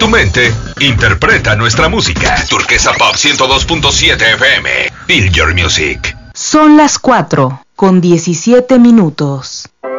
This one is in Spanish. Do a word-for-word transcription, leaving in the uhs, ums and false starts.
tu mente, interpreta nuestra música. Turquesa Pop ciento dos punto siete F M. Feel your music. Son las cuatro con diecisiete minutos.